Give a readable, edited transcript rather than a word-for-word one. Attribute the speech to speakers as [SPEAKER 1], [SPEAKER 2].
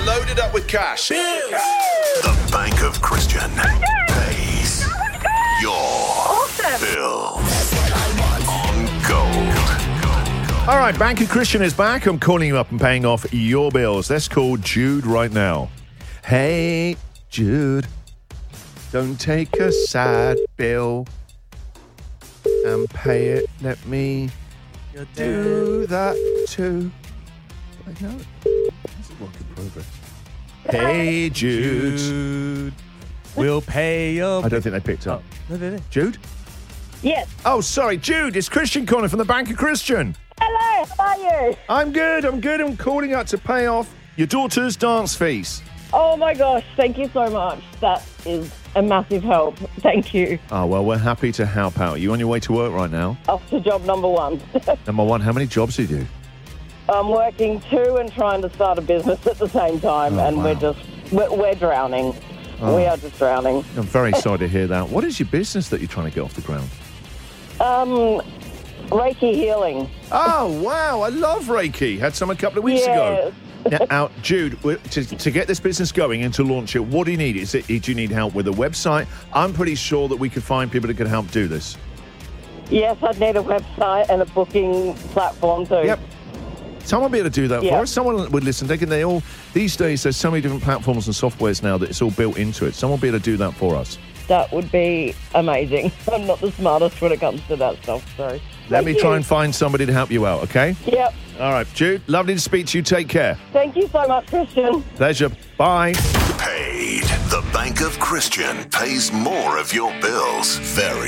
[SPEAKER 1] loaded up with cash.
[SPEAKER 2] The Bank of Christian pays your bills on gold.
[SPEAKER 3] All right, Bank of Christian is back. I'm calling you up and paying off your bills. Let's call Jude right now. Hey, Jude, don't take a sad bill and pay it. Let me do that too. I know. This is work in progress. Hey, Jude.
[SPEAKER 4] We'll pay your...
[SPEAKER 3] I don't think they picked up.
[SPEAKER 4] No, did they?
[SPEAKER 3] Jude?
[SPEAKER 5] Yes.
[SPEAKER 3] Oh, sorry, Jude. It's Christian calling from the Bank of Christian.
[SPEAKER 5] Hello, how are you?
[SPEAKER 3] I'm good. I'm calling out to pay off your daughter's dance fees.
[SPEAKER 5] Oh my gosh, thank you so much. That is a massive help. Thank you.
[SPEAKER 3] Oh, well, we're happy to help out. You on your way to work right now?
[SPEAKER 5] Off to job number one.
[SPEAKER 3] Number one, how many jobs do you do?
[SPEAKER 5] I'm working 2 and trying to start a business at the same time, and
[SPEAKER 3] wow.
[SPEAKER 5] we're drowning. We are just drowning.
[SPEAKER 3] I'm very sorry to hear that. What is your business that you're trying to get off the ground?
[SPEAKER 5] Reiki healing.
[SPEAKER 3] Oh, wow. I love Reiki. Had some a couple of weeks ago. Now, Jude, to get this business going and to launch it, what do you need? Do you need help with a website? I'm pretty sure that we could find people that could help do this.
[SPEAKER 5] Yes, I'd need a website and a booking platform too.
[SPEAKER 3] Yep. Someone will be able to do that for us. Someone would listen. These days, there's so many different platforms and softwares now that it's all built into it. Someone will be able to do that for us.
[SPEAKER 5] That would be amazing. I'm not the smartest when it comes to that stuff, so...
[SPEAKER 3] Let me try and find somebody to help you out, okay?
[SPEAKER 5] Yep.
[SPEAKER 3] All right, Jude, lovely to speak to you. Take care.
[SPEAKER 5] Thank you so much, Christian.
[SPEAKER 3] Pleasure. Bye.
[SPEAKER 2] Paid. The Bank of Christian pays more of your bills very